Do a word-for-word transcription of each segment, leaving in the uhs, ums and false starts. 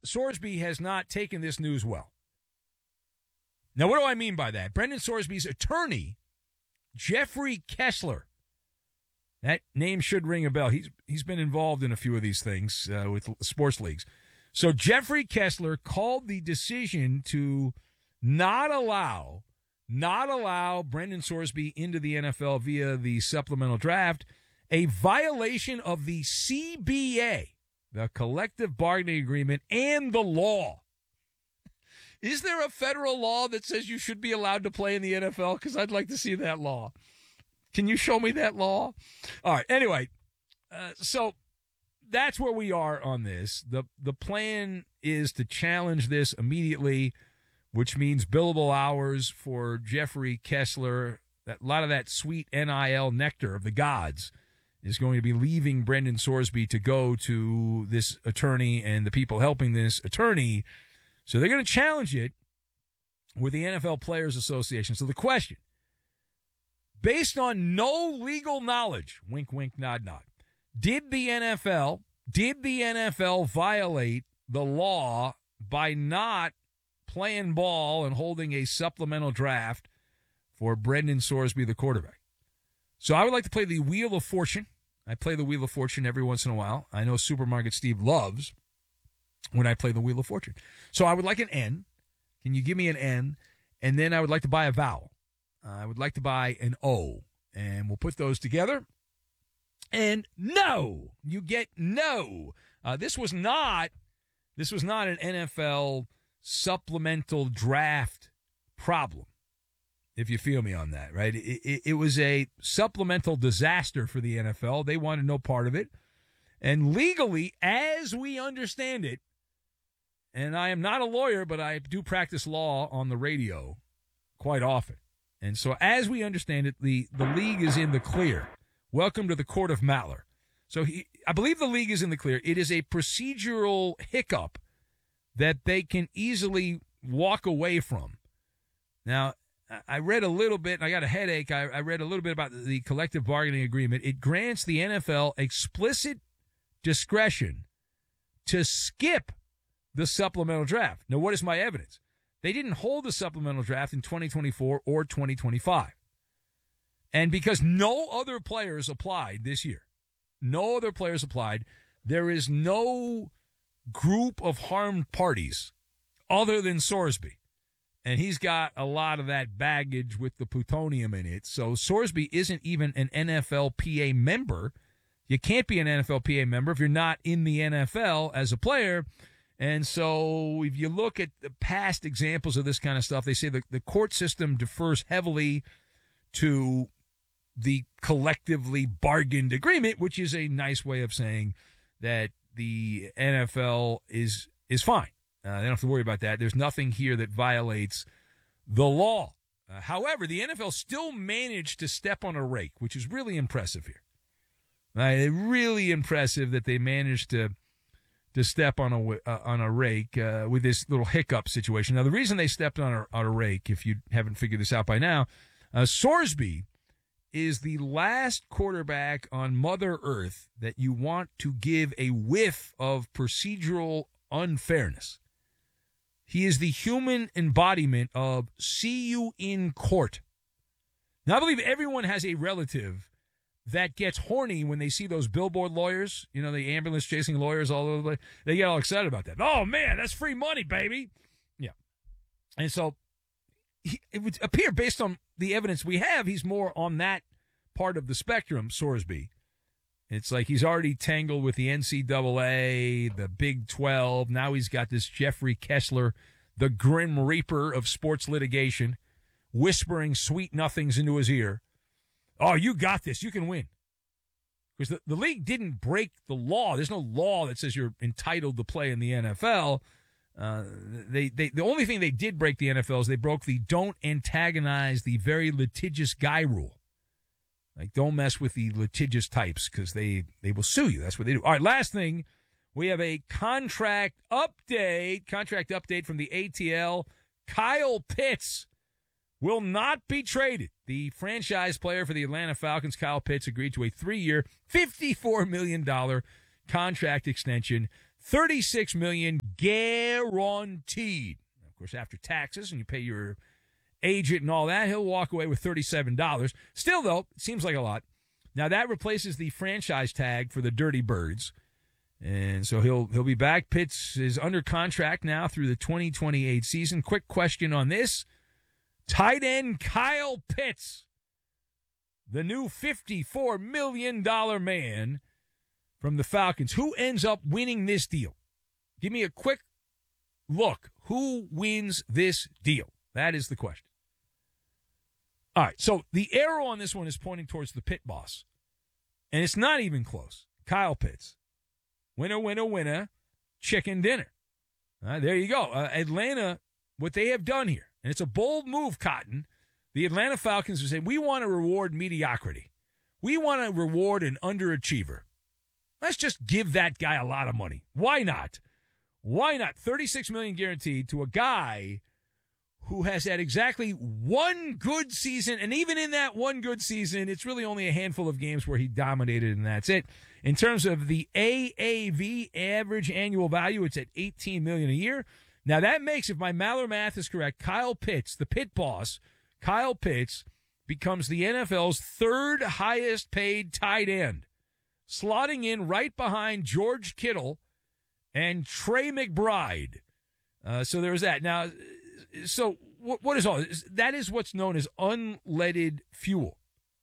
Sorsby has not taken this news well. Now, what do I mean by that? Brendan Sorsby's attorney, Jeffrey Kessler. That name should ring a bell. He's he's been involved in a few of these things uh, with sports leagues. So Jeffrey Kessler called the decision to not allow, not allow Brendan Sorsby into the N F L via the supplemental draft a violation of the C B A, the collective bargaining agreement, and the law. Is there a federal law that says you should be allowed to play in the N F L? Because I'd like to see that law. Can you show me that law? All right. Anyway, uh, so that's where we are on this. The The plan is to challenge this immediately, which means billable hours for Jeffrey Kessler. That, a lot of that sweet N I L nectar of the gods is going to be leaving Brendan Sorsby to go to this attorney and the people helping this attorney. So they're going to challenge it with the N F L Players Association. So the question, based on no legal knowledge, wink, wink, nod, nod, did the N F L, did the N F L violate the law by not playing ball and holding a supplemental draft for Brendan Sorsby, the quarterback? So I would like to play the Wheel of Fortune. I play the Wheel of Fortune every once in a while. I know Supermarket Steve loves when I play the Wheel of Fortune. So I would like an N. Can you give me an N? And then I would like to buy a vowel. Uh, I would like to buy an O. And we'll put those together. And no! You get no! Uh, this was not, this was not an N F L supplemental draft problem, if you feel me on that, right? It, it, it was a supplemental disaster for the N F L. They wanted no part of it. And legally, as we understand it, and I am not a lawyer, but I do practice law on the radio quite often. And so as we understand it, the, the league is in the clear. Welcome to the court of Mattler. So he, I believe the league is in the clear. It is a procedural hiccup that they can easily walk away from. Now, I read a little bit, and I got a headache. I, I read a little bit about the collective bargaining agreement. It grants the N F L explicit discretion to skip the supplemental draft. Now, what is my evidence? They didn't hold the supplemental draft in twenty twenty-four or twenty twenty-five. And because no other players applied this year, no other players applied, there is no group of harmed parties other than Sorsby. And he's got a lot of that baggage with the plutonium in it. So Sorsby isn't even an N F L P A member. You can't be an N F L P A member if you're not in the N F L as a player. And so if you look at the past examples of this kind of stuff, they say the, the court system defers heavily to the collectively bargained agreement, which is a nice way of saying that the N F L is is fine. Uh, they don't have to worry about that. There's nothing here that violates the law. Uh, however, the N F L still managed to step on a rake, which is really impressive here. Uh, really impressive that they managed to to step on a uh, on a rake uh, with this little hiccup situation. Now, the reason they stepped on a, on a rake, if you haven't figured this out by now, uh, Sorsby is the last quarterback on Mother Earth that you want to give a whiff of procedural unfairness. He is the human embodiment of see you in court. Now, I believe everyone has a relative that gets horny when they see those billboard lawyers, you know, the ambulance chasing lawyers all over the place. They get all excited about that. Oh, man, that's free money, baby. Yeah. And so he, it would appear, based on the evidence we have, he's more on that part of the spectrum, Sorsby. It's like he's already tangled with the N C double A, the Big twelve. Now he's got this Jeffrey Kessler, the Grim Reaper of sports litigation, whispering sweet nothings into his ear. Oh, you got this. You can win. Because the, the league didn't break the law. There's no law that says you're entitled to play in the N F L. Uh, they, they, the only thing they did break the N F L is they broke the don't antagonize the very litigious guy rule. Like, don't mess with the litigious types because they, they will sue you. That's what they do. All right, last thing. We have a contract update. Contract update from the A T L. Kyle Pitts will not be traded. The franchise player for the Atlanta Falcons, Kyle Pitts, agreed to a three-year, fifty-four million dollars contract extension thirty-six million dollars guaranteed. Of course, after taxes and you pay your agent and all that, he'll walk away with thirty-seven dollars. Still, though, it seems like a lot. Now, that replaces the franchise tag for the Dirty Birds. And so he'll he'll be back. Pitts is under contract now through the twenty twenty-eight season. Quick question on this. Tight end Kyle Pitts, the new fifty-four million dollars man from the Falcons. Who ends up winning this deal? Give me a quick look. Who wins this deal? That is the question. All right, so the arrow on this one is pointing towards the pit boss. And it's not even close. Kyle Pitts. Winner, winner, winner, chicken dinner. Uh, there you go. Uh, Atlanta, what they have done here, and it's a bold move, Cotton. The Atlanta Falcons are saying, we want to reward mediocrity. We want to reward an underachiever. Let's just give that guy a lot of money. Why not? Why not? thirty-six million dollars guaranteed to a guy who has had exactly one good season, and even in that one good season, it's really only a handful of games where he dominated, and that's it. In terms of the A A V, average annual value, it's at eighteen million dollars a year. Now, that makes, if my Maller math is correct, Kyle Pitts, the pit boss, Kyle Pitts, becomes the N F L's third highest paid tight end, slotting in right behind George Kittle and Trey McBride. Uh, so there's that. Now, so what, what is all this? That is what's known as unleaded fuel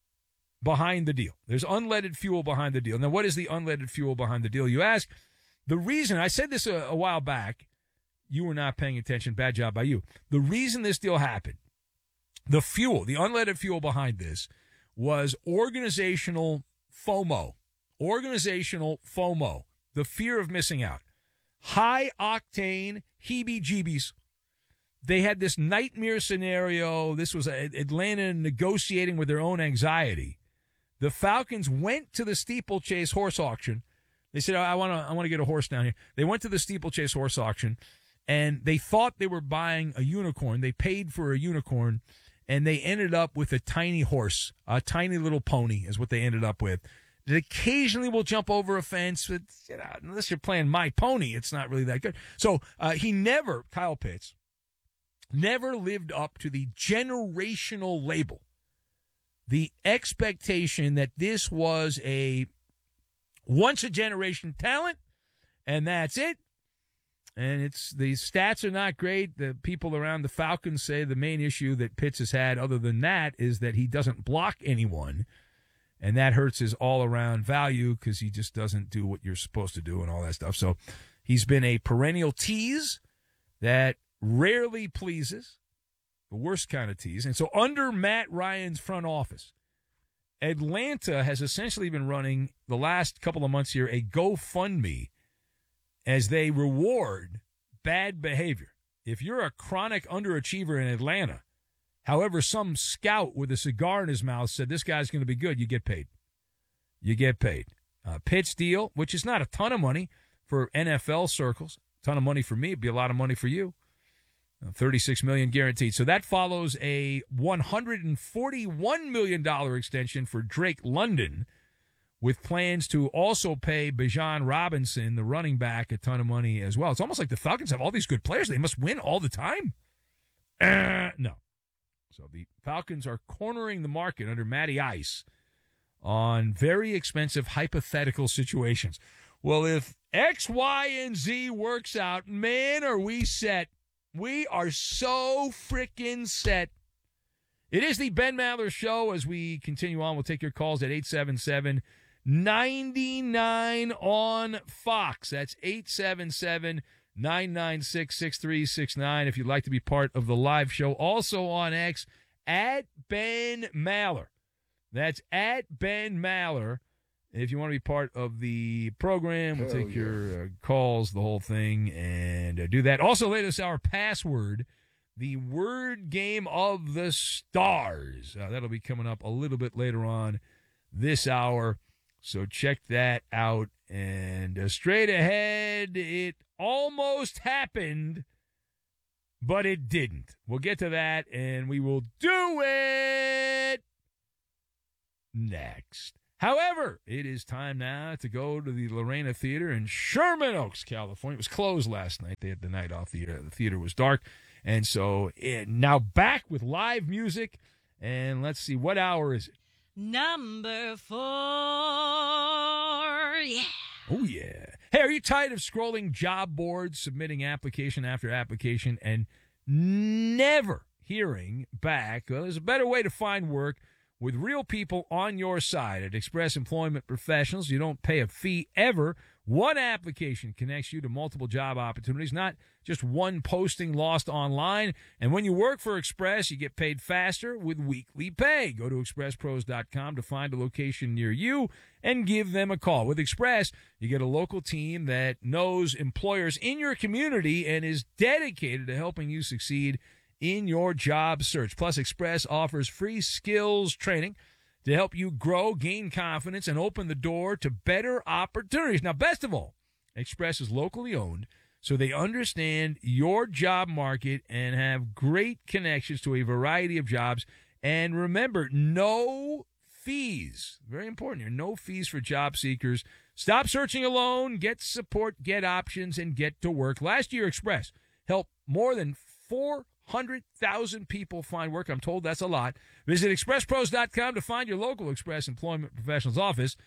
behind the deal. There's unleaded fuel behind the deal. Now, what is the unleaded fuel behind the deal, you ask? The reason, I said this a, a while back, you were not paying attention, bad job by you. The reason this deal happened, the fuel, the unleaded fuel behind this, was organizational FOMO. Organizational FOMO, the fear of missing out. High-octane heebie-jeebies. They had this nightmare scenario. This was Atlanta negotiating with their own anxiety. The Falcons went to the steeplechase horse auction. They said, I want to I want to get a horse down here. They went to the steeplechase horse auction, and they thought they were buying a unicorn. They paid for a unicorn, and they ended up with a tiny horse, a tiny little pony is what they ended up with. It occasionally will jump over a fence, but you know, unless you're playing My Pony, it's not really that good. So uh, he never, Kyle Pitts, never lived up to the generational label, the expectation that this was a once-a-generation talent, and that's it. And it's the stats are not great. The people around the Falcons say the main issue that Pitts has had other than that is that he doesn't block anyone, and that hurts his all-around value because he just doesn't do what you're supposed to do and all that stuff. So he's been a perennial tease that rarely pleases, the worst kind of tease. And so under Matt Ryan's front office, Atlanta has essentially been running the last couple of months here a GoFundMe as they reward bad behavior. If you're a chronic underachiever in Atlanta, however, some scout with a cigar in his mouth said this guy's going to be good, you get paid. You get paid. Uh, Pitts deal, which is not a ton of money for N F L circles, a ton of money for me, it'd be a lot of money for you. Uh, thirty-six million dollars guaranteed. So that follows a one hundred forty-one million dollars extension for Drake London, with plans to also pay Bijan Robinson, the running back, a ton of money as well. It's almost like the Falcons have all these good players. They must win all the time. Uh, no. So the Falcons are cornering the market under Matty Ice on very expensive hypothetical situations. Well, if X, Y, and Z works out, man, are we set. We are so freaking set. It is the Ben Maller Show. As we continue on, we'll take your calls at eight seven seven, nine nine on Fox. That's eight seven seven, nine nine six, six three six nine if you'd like to be part of the live show. Also on X, at Ben Maller. That's at Ben Maller. If you want to be part of the program, we'll take oh, yeah. your uh, calls, the whole thing, and uh, do that. Also, latest hour password, the word game of the stars. Uh, that'll be coming up a little bit later on this hour, so check that out. And uh, straight ahead, it almost happened, but it didn't. We'll get to that, and we will do it next. However, it is time now to go to the Lorena Theater in Sherman Oaks, California. It was closed last night. They had the night off. The, the theater was dark. And so it, now back with live music. And let's see, what hour is it? Number four, yeah. Oh, yeah. Hey, are you tired of scrolling job boards, submitting application after application, and never hearing back? Well, there's a better way to find work with real people on your side. At Express Employment Professionals, you don't pay a fee ever. One application connects you to multiple job opportunities, not just one posting lost online. And when you work for Express, you get paid faster with weekly pay. Go to express pros dot com to find a location near you and give them a call. With Express, you get a local team that knows employers in your community and is dedicated to helping you succeed in your job search. Plus, Express offers free skills training to help you grow, gain confidence, and open the door to better opportunities. Now, best of all, Express is locally owned, so they understand your job market and have great connections to a variety of jobs. And remember, no fees. Very important here. No fees for job seekers. Stop searching alone. Get support, get options, and get to work. Last year, Express helped more than four hundred thousand people find work. I'm told that's a lot. Visit express pros dot com to find your local Express Employment Professionals office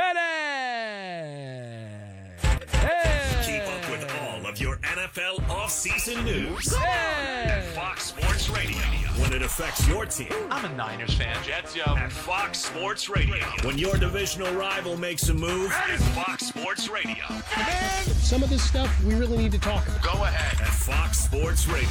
today. Hey! Keep up with all of your N F L offseason news Hey! at Fox Sports Radio. When it affects your team, I'm a Niners fan. Jets, yo. at Fox Sports Radio. When your divisional rival makes a move, at Fox Sports Radio. Some of this stuff we really need to talk about. Go ahead at Fox Sports Radio.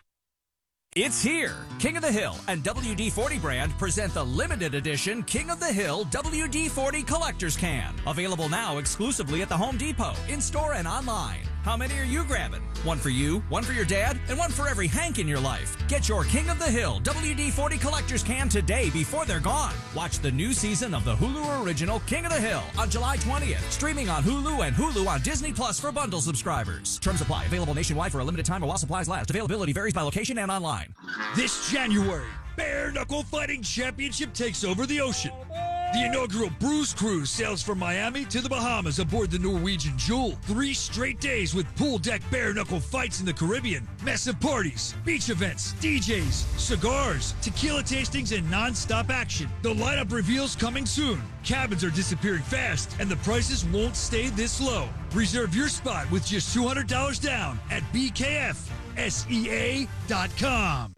It's here. King of the Hill and W D forty brand present the limited edition King of the Hill W D forty Collector's Can. Available now exclusively at the Home Depot, in-store and online. How many are you grabbing? One for you, one for your dad, and one for every Hank in your life. Get your King of the Hill W D forty Collector's Can today before they're gone. Watch the new season of the Hulu original King of the Hill on July twentieth. Streaming on Hulu and Hulu on Disney Plus for bundle subscribers. Terms apply. Available nationwide for a limited time while supplies last. Availability varies by location and online. This January, Bare Knuckle Fighting Championship takes over the ocean. The inaugural Bruise Cruise sails from Miami to the Bahamas aboard the Norwegian Jewel. Three straight days with pool deck bare knuckle fights in the Caribbean, massive parties, beach events, D Js, cigars, tequila tastings, and non-stop action. The lineup reveals coming soon. Cabins are disappearing fast, and the prices won't stay this low. Reserve your spot with just two hundred dollars down at B K F S E A dot com.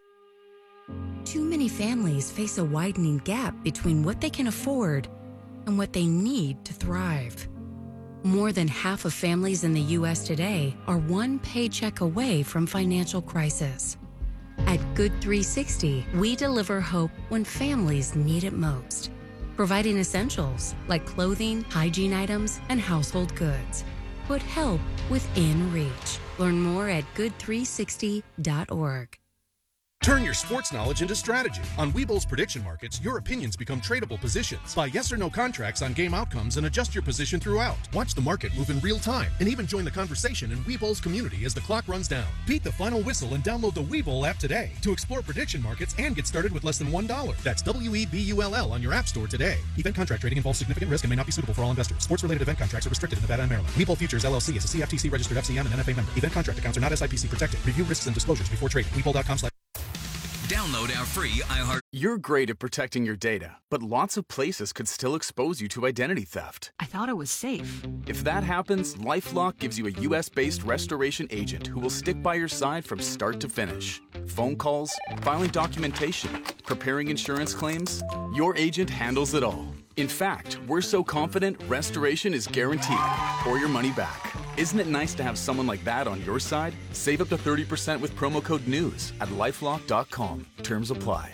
Too many families face a widening gap between what they can afford and what they need to thrive. More than half of families in the U S today are one paycheck away from financial crisis. At Good three sixty, we deliver hope when families need it most, providing essentials like clothing, hygiene items, and household goods. Put help within reach. Learn more at good three sixty dot org. Turn your sports knowledge into strategy. On Webull's prediction markets, your opinions become tradable positions. Buy yes or no contracts on game outcomes and adjust your position throughout. Watch the market move in real time and even join the conversation in Webull's community as the clock runs down. Beat the final whistle and download the Webull app today to explore prediction markets and get started with less than one dollar. That's W E B U L L on your app store today. Event contract trading involves significant risk and may not be suitable for all investors. Sports-related event contracts are restricted in Nevada and Maryland. Webull Futures L L C is a C F T C-registered F C M and N F A member. Event contract accounts are not S I P C protected. Review risks and disclosures before trading. Webull dot com slash Download our free iHeart. You're great at protecting your data, but lots of places could still expose you to identity theft. I thought it was safe. If that happens, LifeLock gives you a U S-based restoration agent who will stick by your side from start to finish. Phone calls, filing documentation, preparing insurance claims, your agent handles it all. In fact, we're so confident restoration is guaranteed or your money back. Isn't it nice to have someone like that on your side? Save up to thirty percent with promo code NEWS at lifelock dot com. Terms apply.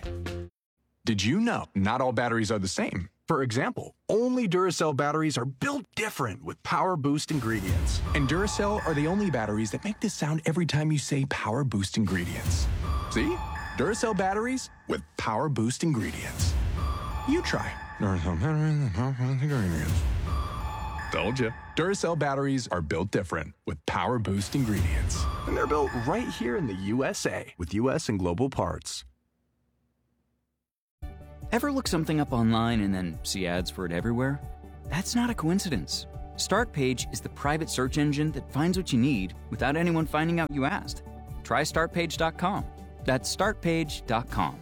Did you know not all batteries are the same? For example, only Duracell batteries are built different with Power Boost ingredients. And Duracell are the only batteries that make this sound every time you say Power Boost ingredients. See? Duracell batteries with Power Boost ingredients. You try. Duracell batteries with Power Boost ingredients. Told you. Duracell batteries are built different with Power Boost ingredients. And they're built right here in the U S A with U S and global parts. Ever look something up online and then see ads for it everywhere? That's not a coincidence. StartPage is the private search engine that finds what you need without anyone finding out you asked. Try start page dot com. That's start page dot com.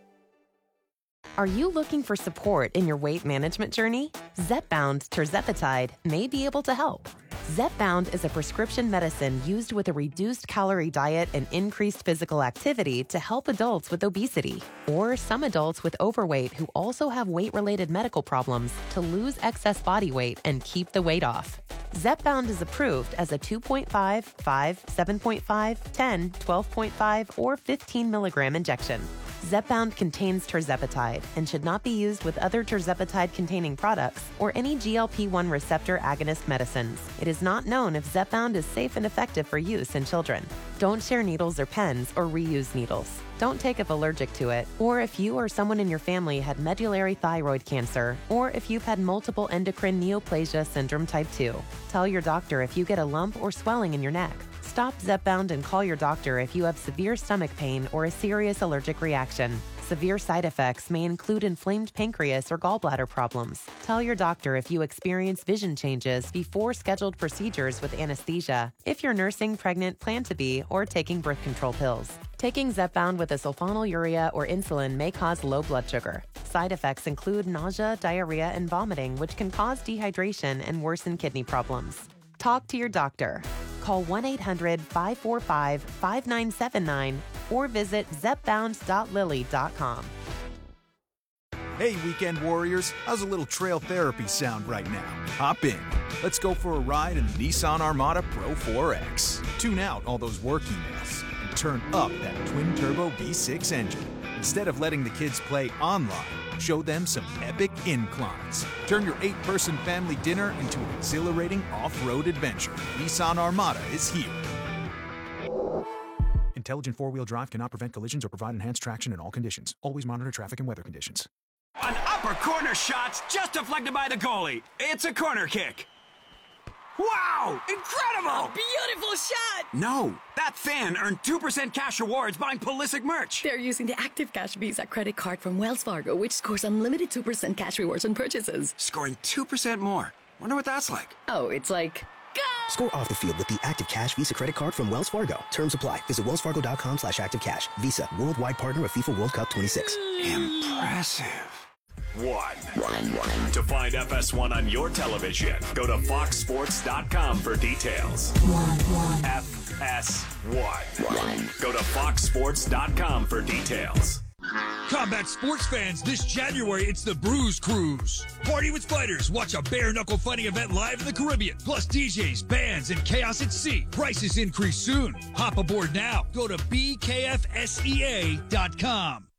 Are you looking for support in your weight management journey? Zepbound tirzepatide may be able to help. Zepbound is a prescription medicine used with a reduced calorie diet and increased physical activity to help adults with obesity or some adults with overweight who also have weight-related medical problems to lose excess body weight and keep the weight off. Zepbound is approved as a two point five, five, seven point five, ten, twelve point five, or fifteen milligram injection. Zepbound contains tirzepatide and should not be used with other tirzepatide-containing products or any G L P one receptor agonist medicines. It is not known if Zepbound is safe and effective for use in children. Don't share needles or pens or reuse needles. Don't take if allergic to it, or if you or someone in your family had medullary thyroid cancer, or if you've had multiple endocrine neoplasia syndrome type two. Tell your doctor if you get a lump or swelling in your neck. Stop Zepbound and call your doctor if you have severe stomach pain or a serious allergic reaction. Severe side effects may include inflamed pancreas or gallbladder problems. Tell your doctor if you experience vision changes before scheduled procedures with anesthesia, if you're nursing, pregnant, plan to be, or taking birth control pills. Taking Zepbound with a sulfonylurea or insulin may cause low blood sugar. Side effects include nausea, diarrhea, and vomiting, which can cause dehydration and worsen kidney problems. Talk to your doctor. Call one eight hundred, five four five, five nine seven nine or visit zepbound dot lilly dot com. Hey, weekend warriors, how's a little trail therapy sound right now? Hop in. Let's go for a ride in the Nissan Armada Pro four X. Tune out all those work emails and turn up that twin-turbo V six engine. Instead of letting the kids play online, show them some epic inclines. Turn your eight-person family dinner into an exhilarating off-road adventure. Nissan Armada is here. Intelligent four-wheel drive cannot prevent collisions or provide enhanced traction in all conditions. Always monitor traffic and weather conditions. An upper corner shot's just deflected by the goalie. It's a corner kick. Wow! Incredible! A beautiful shot! No, that fan earned two percent cash rewards buying Pulisic merch. They're using the Active Cash Visa credit card from Wells Fargo, which scores unlimited two percent cash rewards on purchases. Scoring two percent more. Wonder what that's like. Oh, it's like... Go! Score off the field with the Active Cash Visa credit card from Wells Fargo. Terms apply. Visit wellsfargo.com slash activecash. Visa, worldwide partner of FIFA World Cup twenty-six. Impressive. One. One, one. To find F S one on your television, go to fox sports dot com for details. One, one. F S one. One. Go to fox sports dot com for details. Combat sports fans, this January it's the Bruise Cruise. Party with fighters, watch a bare-knuckle fighting event live in the Caribbean. Plus D Js, bands, and chaos at sea. Prices increase soon. Hop aboard now. Go to B K F S E A dot com.